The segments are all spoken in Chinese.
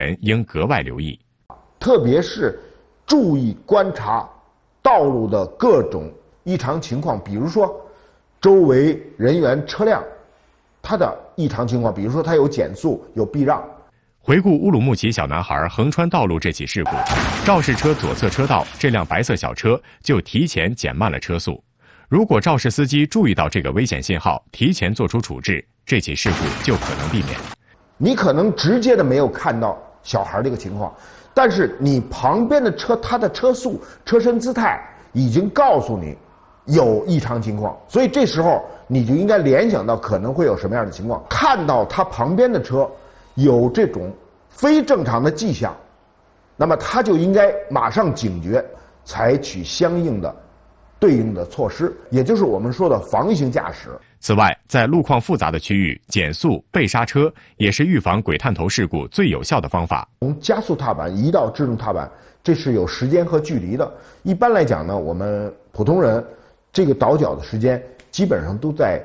人应格外留意， 特别是注意观察道路的各种异常情况，比如说周围人员、车辆它的异常情况，比如说它有减速、有避让。 回顾乌鲁木齐小男孩横穿道路这起事故，肇事车左侧车道这辆白色小车就提前减慢了车速。如果肇事司机注意到这个危险信号，提前做出处置，这起事故就可能避免。 你可能直接的没有看到小孩这个情况，但是你旁边的车，它的车速、车身姿态已经告诉你有异常情况，所以这时候你就应该联想到可能会有什么样的情况。看到他旁边的车有这种非正常的迹象，那么他就应该马上警觉，采取相应的对应的措施，也就是我们说的防御性驾驶。 此外，在路况复杂的区域，减速、备刹车也是预防鬼探头事故最有效的方法。 从加速踏板移到制动踏板，这是有时间和距离的。一般来讲呢，我们普通人这个倒脚的时间基本上都在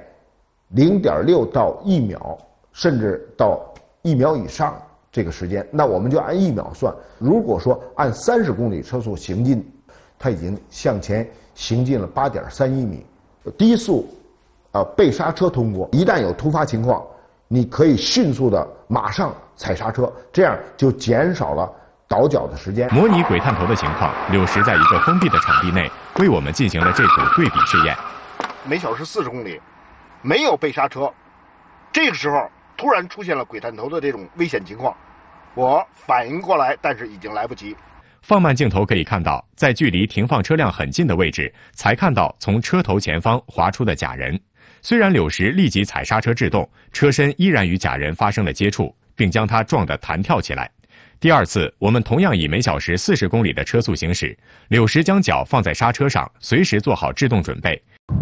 0.6到1秒，甚至到1秒以上这个时间，那我们就按1秒算。如果说按30公里车速行进，它已经向前行进了8.31米，低速备刹车通过。一旦有突发情况，你可以迅速的马上踩刹车，这样就减少了倒脚的时间。 模拟鬼探头的情况，柳石在一个封闭的场地内为我们进行了这组对比试验。 每小时40公里，没有备刹车，这个时候突然出现了鬼探头的这种危险情况，我反应过来，但是已经来不及。 放慢镜头可以看到，在距离停放车辆很近的位置，才看到从车头前方滑出的假人。虽然柳石立即踩刹车制动，车身依然与假人发生了接触，并将它撞得弹跳起来。第二次，我们同样以每小时40公里的车速行驶，柳石将脚放在刹车上，随时做好制动准备。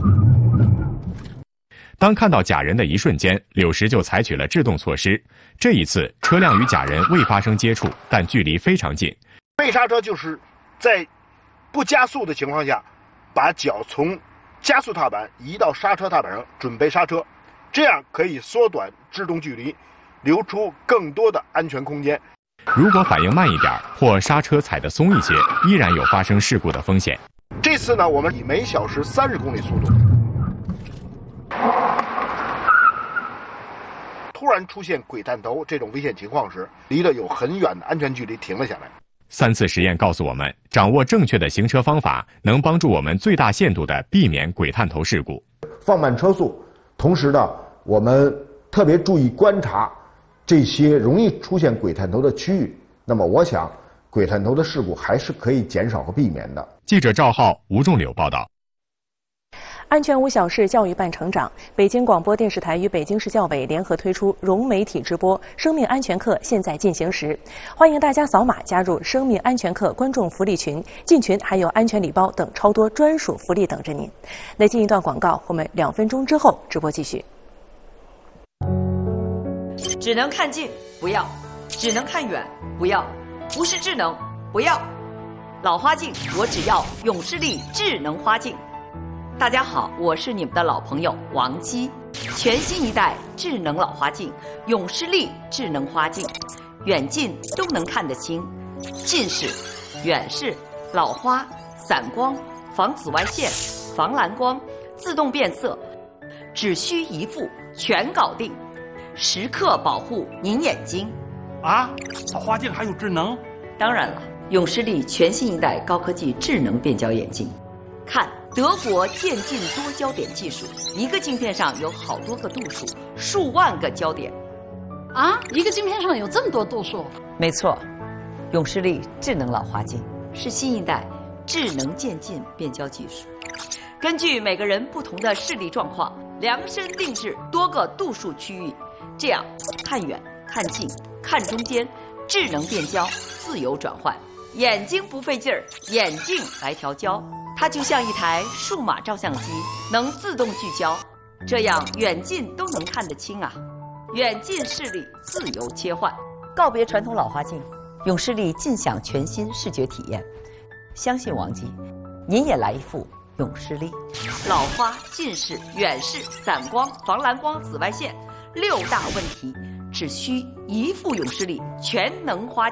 当看到假人的一瞬间，柳石就采取了制动措施。这一次，车辆与假人未发生接触，但距离非常近。 备刹车就是在不加速的情况下，把脚从加速踏板移到刹车踏板上，准备刹车，这样可以缩短制动距离，留出更多的安全空间。 如果反应慢一点，或刹车踩得松一些，依然有发生事故的风险。 这次呢，我们以每小时30公里速度，突然出现鬼探头这种危险情况时，离得有很远的安全距离停了下来。 3次实验告诉我们，掌握正确的行车方法，能帮助我们最大限度地避免鬼探头事故。 放慢车速，同时呢，我们特别注意观察这些容易出现鬼探头的区域。那么，我想，鬼探头的事故还是可以减少和避免的。 记者赵浩、吴仲柳报道。 安全无小事，教育伴成长。北京广播电视台与北京市教委联合推出融媒体直播生命安全课现在进行时，欢迎大家扫码加入生命安全课观众福利群，进群还有安全礼包等超多专属福利等着您。来进一段广告，我们2分钟之后直播继续。 只能看近不要，只能看远不要，不是智能不要。老花镜我只要永视力智能花镜。大家好，我是你们的老朋友王姬。全新一代智能老花镜永视力智能花镜，远近都能看得清，近视、远视、老花、散光、防紫外线、防蓝光、自动变色，只需一副全搞定，时刻保护您眼睛。 啊，老花镜还有智能？ 当然了，永视力全新一代高科技智能变焦眼镜，看。德国渐进多焦点技术，一个镜片上有好多个度数，数万个焦点。 啊，一个镜片上有这么多度数？ 没错，永视力智能老花镜是新一代智能渐进变焦技术，根据每个人不同的视力状况，量身定制多个度数区域，这样看远、看近、看中间，智能变焦，自由转换，眼睛不费劲儿，眼镜来调焦。它就像一台数码照相机，能自动聚焦，这样远近都能看得清啊！远近视力自由切换，告别传统老花镜，永视力尽享全新视觉体验。相信王姬，您也来一副永视力。老花、近视、远视、散光、防蓝光、紫外线6大问题，只需一副永视力全能花镜。